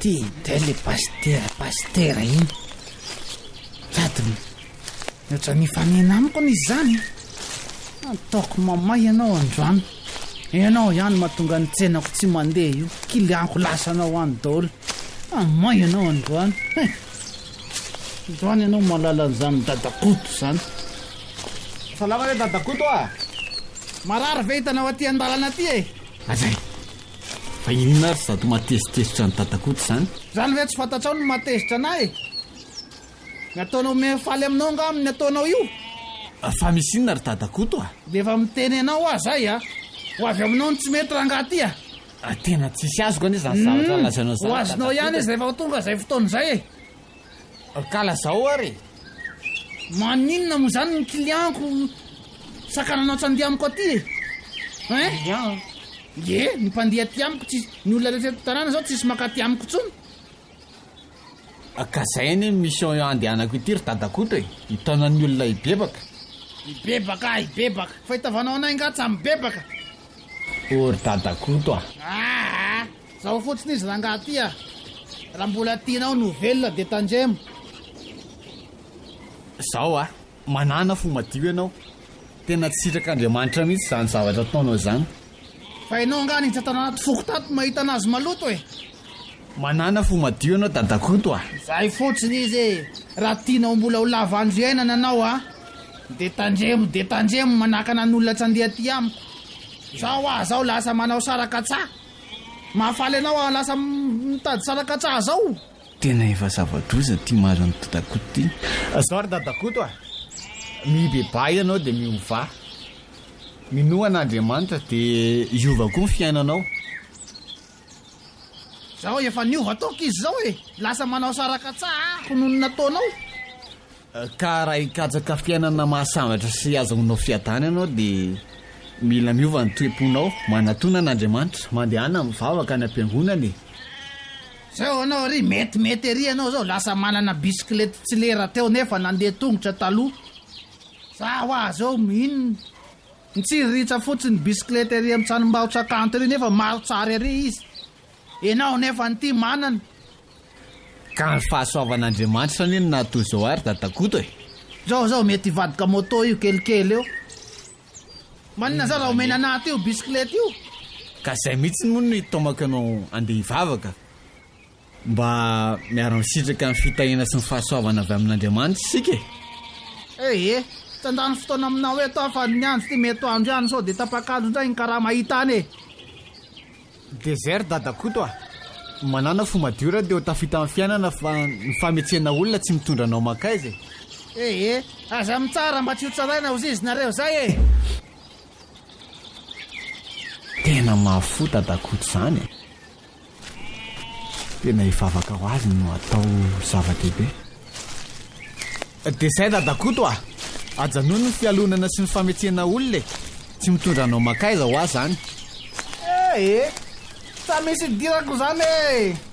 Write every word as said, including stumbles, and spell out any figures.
ty de le pastera pastera iny sady oatra nifanena amiko n'izy zany ataoko mamay ianao androany ianao ihany mahatonga ny tsenako tsy mandeha io kilianko lasanao any daholo amay ianao androany androany ianao malala an'izany dadakoto zany salama re dadakoto a marary ve hitanao aty an-dalana aty e azay fa inona ary zato matezitezitra ny dadakoto zany zany ve tsy fantatrao no matezitra anay ny ataonao mefaly aminao nga amin'ny ataonao io fa misy inona ry dadakoto a de efa miteny anao a zay a ho avy aminao ny tsy mety rangaty a tena tsisy azoko anie zany zavatra lazanao ho azonao ihany izy rehefa tonga zay fotoana zay e kala zao ary maninona moa zany ny kilianko sakananao tsy andeha amiko aty e e ye ny mpandeha aty amiko tsy ny olona rehetra tanàna zao tsisy makaty amiko tsony ka zay any mission andehanako ity ry dadakoto e hitanan'ny olona hibebaka hibebaka hibebaka fa hitavanao anay nga tsy mibebaka ory dadakoto a aa zaho fotsiny izy ranga aty a raha mbola tianao novelona de tandremo zao a manana fo madio ianao tena tsitrak'Andriamanitra mihitsy zany zavatra ataonao zany fa ianao nga nitsy atao anaty foko tato mahita anazy maloto e manana fo madio ianao dadakoto a zay fotsiny izy e raha tianao mbola ho lava andro iainana anao a de tandremo de tandremo manakana n'olona tsy andeha aty amiko zao a zao lasa manao sarakatsà mahafaly anao a lasa mitady sarakatsà zao tena efa zava-doza ty mariny dadakoto ty zao ry dadakoto a mibeba ianao de miova minoa an'Andriamanitra de iova koa ny fiainanao zao efa niova taoko izy zao e lasa manao sarakatsà ako noho ny nataonao ka raha hikajaka fiainana mahasambatra sy azaonao fiadana ianao de mila miova ny toe-ponao manatona an'Andriamanitra mandehana mivavaka ny ampiangonana e zao anao ry metimety ery anao zao lasa manana bisiklety tsy lera teo nefa nandeha tongotra taloha za ho a zao minona nitsiriritra fotsiny bisiklety ery amin'ny tranom-bahotra kanto ery nefa maro tsara ery izy ianao nefa nyty manana ka ny fahasoavan'Andriamanitra ny nahatoy zao ary dadakoto e zao zao mety hivadika moto io kelikely eo manina zao raha omena anaty io bisiklety io ka zay mihitsy moa no hitomaka anao andeha hivavaka mba miara-misitraka ny fitahina sy ny fahasoavana avy amin'Andriamanitra sika e e tandany fotoana aminao hoe atao fa ny andro ty mety andro ihany sao de tapakandro ndray ny karaha mahita any e de zay ry dadakoto a manana fo madio raha de ho tafita amin'ny fiainana fa ny fametsena olona tsy mitondra anao makaiza e e aza mitsara mba tsy ho tsaraina ho zizinareo zay e tena mahafo dadakoto zany e tena hivavaka ho azy no atao zava-dehibe de zay dadakoto a ajanono ny fialonana sy ny fametsena olona e tsy mitondra anao makaiza ho azy zany e e sa misy dirako zany e